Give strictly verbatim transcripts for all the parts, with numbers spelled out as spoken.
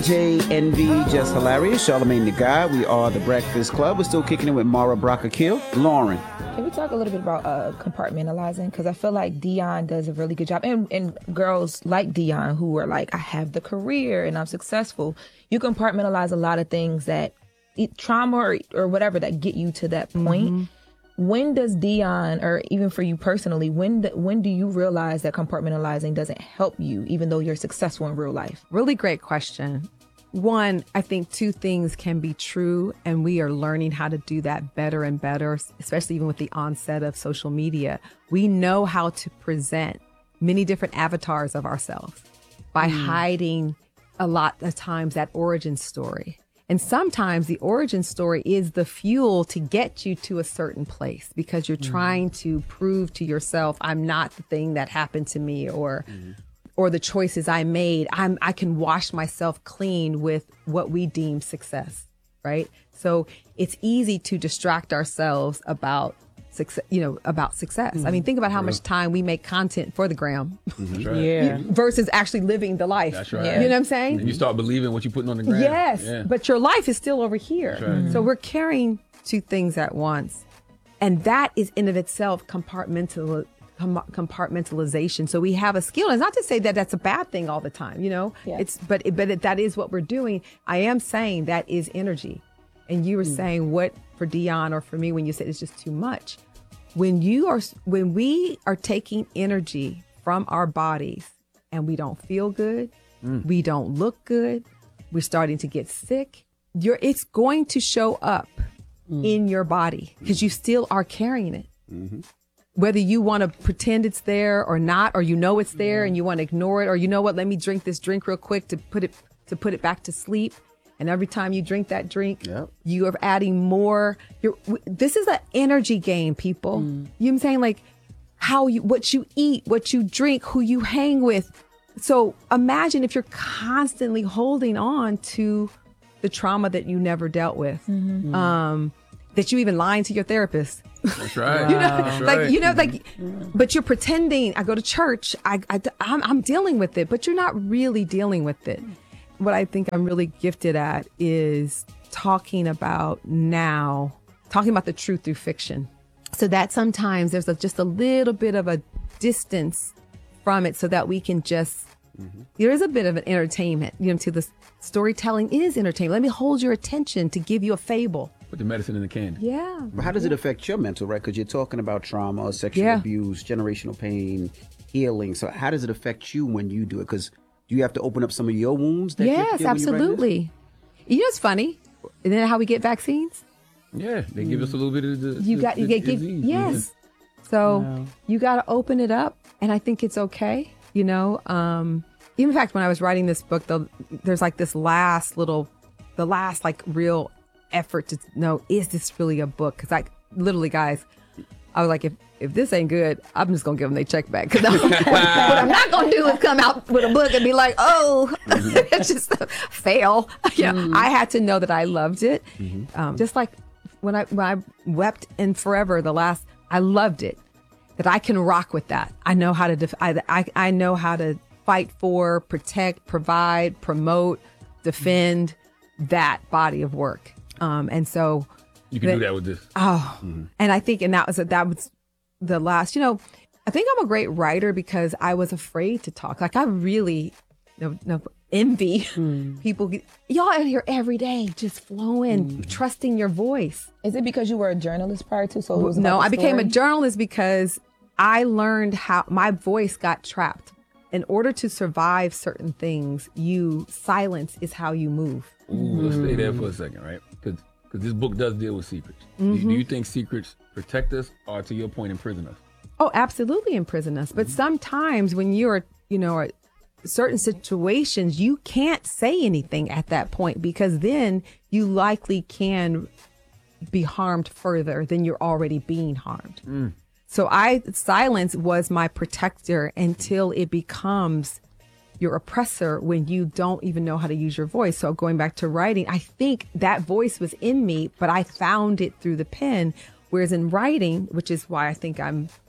J, Envy, Just Hilarious, Charlamagne the God. We are the Breakfast Club. We're still kicking it with Mara Brock-Akil. Lauren. Can we talk a little bit about uh, compartmentalizing? Because I feel like Dion does a really good job. And, and girls like Dion who are like, I have the career and I'm successful. You compartmentalize a lot of things that it, trauma or, or whatever that get you to that point. Mm-hmm. When does Dion, or even for you personally, when do, when do you realize that compartmentalizing doesn't help you, even though you're successful in real life? Really great question. One, I think two things can be true, and we are learning how to do that better and better, especially even with the onset of social media. We know how to present many different avatars of ourselves by mm. hiding a lot of times that origin story. And sometimes the origin story is the fuel to get you to a certain place because you're mm. trying to prove to yourself, I'm not the thing that happened to me, or mm. or the choices I made. I'm I can wash myself clean with what we deem success, right? So it's easy to distract ourselves about success, you know, about success. Mm-hmm. I mean, think about how much time we make content for the gram. That's right. Yeah. Versus actually living the life. That's right. Yeah. You know what I'm saying? And you start believing what you're putting on the gram. Yes, yeah. but your life is still over here. That's right. Mm-hmm. So we're carrying two things at once. And that is in of itself compartmental, com- compartmentalization. So we have a skill. And it's not to say that that's a bad thing all the time, you know, yeah. it's, but, but it, that is what we're doing. I am saying that is energy. And you were mm. saying what for Dion or for me, when you said it's just too much. When you are, when we are taking energy from our bodies and we don't feel good, mm. we don't look good, we're starting to get sick, you're, it's going to show up mm. in your body because you still are carrying it. Mm-hmm. Whether you want to pretend it's there or not, or you know it's there yeah. and you want to ignore it, or you know what, let me drink this drink real quick to put it, to put it back to sleep. And every time you drink that drink, yep. you are adding more. You're, this is an energy game, people. Mm. You know what I'm saying? Like how you, what you eat, what you drink, who you hang with. So imagine if you're constantly holding on to the trauma that you never dealt with, mm-hmm. um, that you even lying to your therapist. That's right. you know, That's like right. you know, like, but you're pretending. I go to church. I, I I'm, I'm dealing with it, but you're not really dealing with it. What I think I'm really gifted at is talking about now, talking about the truth through fiction. So that sometimes there's a, just a little bit of a distance from it so that we can just, mm-hmm. there is a bit of an entertainment, you know, to the storytelling is entertainment. Let me hold your attention to give you a fable. Put the medicine in the candy. Yeah. But how does it affect your mental, right? Because you're talking about trauma, sexual yeah. abuse, generational pain, healing. So how does it affect you when you do it? Because do you have to open up some of your wounds? That yes, you absolutely. You know, it's funny. Isn't that how we get vaccines? Yeah, they mm. give us a little bit of the. You the, got the, you get give, disease. yes. So wow. you got to open it up, and I think it's okay. You know, um, even in fact, when I was writing this book, the, there's like this last little, the last like real effort to know, is this really a book? Because like literally, guys, I was like, if if this ain't good, I'm just gonna give them their check back. Because what I'm not gonna do is come out with a book and be like, oh, mm-hmm. it's just a fail. You know, mm-hmm. I had to know that I loved it. Mm-hmm. Um, just like when I when I wept in Forever, the last, I loved it. That I can rock with that. I know how to. Def- I, I I know how to fight for, protect, provide, promote, defend mm-hmm. that body of work. Um, and so you can the, do that with this. Oh, mm-hmm. and I think, and that was that was. The last, you know, I think I'm a great writer because I was afraid to talk. Like I really, no, no envy mm. people. Y'all out here every day, just flowing, mm. trusting your voice. Is it because you were a journalist prior to? So it was no, I story? became a journalist because I learned how my voice got trapped. In order to survive certain things, you silence is how you move. Ooh, mm. let's stay there for a second, right? Because because this book does deal with secrets. Mm-hmm. Do, do you think secrets protect us or, to your point, imprison us? Oh, absolutely imprison us. But mm-hmm. sometimes when you're, you know, certain situations, you can't say anything at that point because then you likely can be harmed further than you're already being harmed. Mm. So I silence was my protector until it becomes your oppressor when you don't even know how to use your voice. So going back to writing, I think that voice was in me, but I found it through the pen. Whereas in writing, which is why I think I'm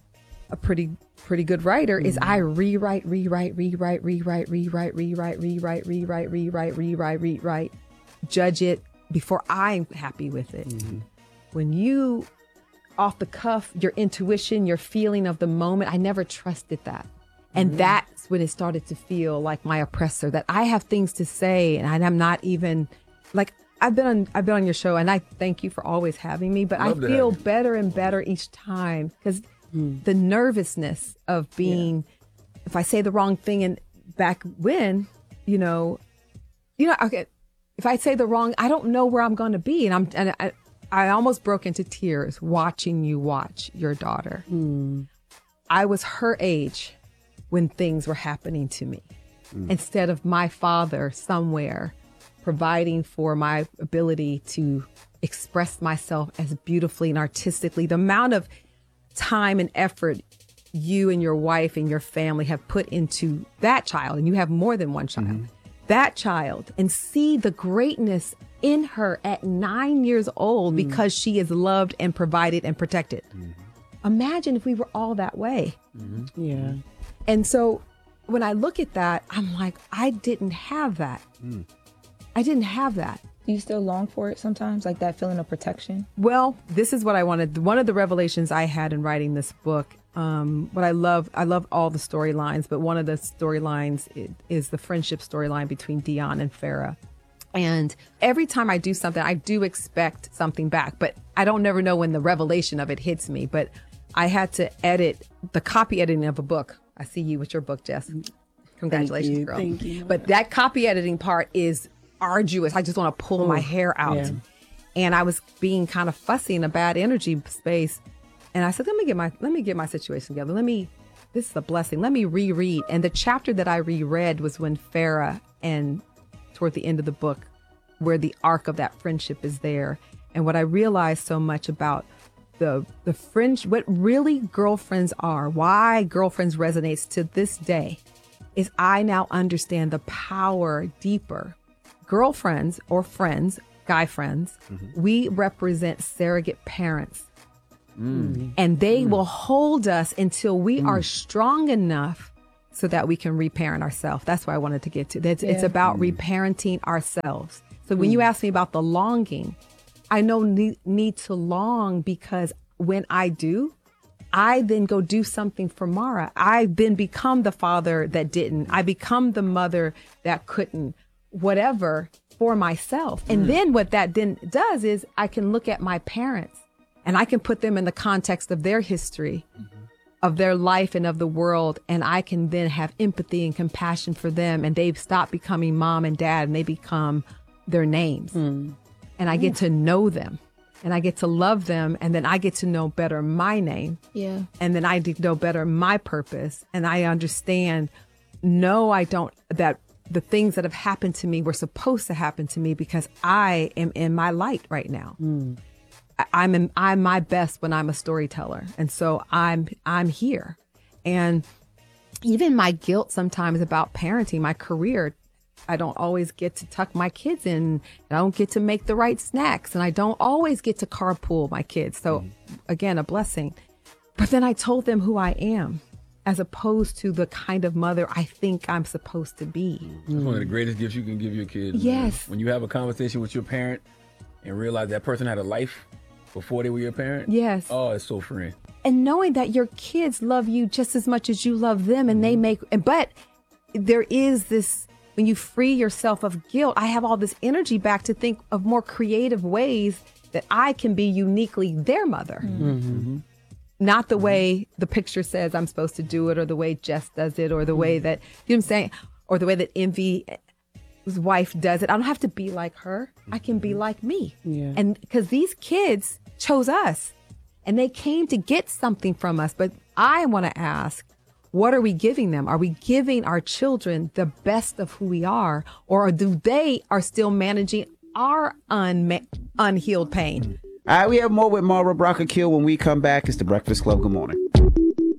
a pretty pretty good writer is I rewrite, rewrite, rewrite, rewrite, rewrite, rewrite, rewrite, rewrite, rewrite, rewrite, rewrite, judge it before I'm happy with it. Mm-hmm. When you, off the cuff, your intuition, your feeling of the moment, I never trusted that. And mm-hmm. that's when it started to feel like my oppressor, that I have things to say and I'm not even, like, I've been on I've been on your show and I thank you for always having me, but Love I feel better and better each time because mm. the nervousness of being, yeah. if I say the wrong thing and back when, you know, you know, okay, if I say the wrong, I don't know where I'm going to be. And I'm, and I, I almost broke into tears watching you watch your daughter. Mm. I was her age when things were happening to me mm. instead of my father somewhere providing for my ability to express myself as beautifully and artistically. The amount of time and effort you and your wife and your family have put into that child, and you have more than one child, mm-hmm. that child, and see the greatness in her at nine years old mm. because she is loved and provided and protected. Mm-hmm. Imagine if we were all that way. Mm-hmm. Yeah. And so when I look at that, I'm like, I didn't have that. Mm. I didn't have that. Do you still long for it sometimes, like that feeling of protection? Well, this is what I wanted. One of the revelations I had in writing this book, um, what I love, I love all the storylines, but one of the storylines is, is the friendship storyline between Dion and Farrah. And every time I do something, I do expect something back, but I don't never know when the revelation of it hits me. But I had to edit the copy editing of a book. I see you with your book, Jess. Congratulations, Thank you. girl. Thank you. But that copy editing part is arduous. I just want to pull Ooh, my hair out. Yeah. And I was being kind of fussy in a bad energy space. And I said, let me get my, let me get my situation together. Let me, this is a blessing. Let me reread. And the chapter that I reread was when Farrah, and toward the end of the book, where the arc of that friendship is there. And what I realized so much about the, the friend, what really girlfriends are, why girlfriends resonates to this day, is I now understand the power deeper. Girlfriends or friends, guy friends, mm-hmm. we represent surrogate parents. Mm. And they mm. will hold us until we mm. are strong enough so that we can reparent ourselves. That's what I wanted to get to. It's, yeah. it's about mm. reparenting ourselves. So when mm. you ask me about the longing, I know need, need to long because when I do, I then go do something for Mara. I then become the father that didn't. I become the mother that couldn't. Whatever for myself. And mm. then what that then does is I can look at my parents and I can put them in the context of their history, mm-hmm. of their life and of the world. And I can then have empathy and compassion for them. And they've stopped becoming mom and dad and they become their names. Mm. And I get to know them and I get to love them. And then I get to know better my name. Yeah. And then I know better my purpose. And I understand, no, I don't, that the things that have happened to me were supposed to happen to me because I am in my light right now. Mm. I, I'm in, I'm my best when I'm a storyteller. And so I'm, I'm here. And even my guilt sometimes about parenting, my career, I don't always get to tuck my kids in. I don't get to make the right snacks and I don't always get to carpool my kids. So mm. again, a blessing. But then I told them who I am, as opposed to the kind of mother I think I'm supposed to be. That's one of the greatest gifts you can give your kids. Yes. Man. When you have a conversation with your parent and realize that person had a life before they were your parent. Yes. Oh, it's so freeing. And knowing that your kids love you just as much as you love them and mm-hmm. they make, but there is this, when you free yourself of guilt, I have all this energy back to think of more creative ways that I can be uniquely their mother. Mm-hmm. Mm-hmm. Not the way the picture says I'm supposed to do it or the way Jess does it or the way that, you know what I'm saying? Or the way that Envy's wife does it. I don't have to be like her. I can be like me. Yeah. And because these kids chose us and they came to get something from us. But I want to ask, what are we giving them? Are we giving our children the best of who we are? Or do they are still managing our unma- unhealed pain? All right, we have more with Mara Brock Akil when we come back. It's the Breakfast Club. Good morning.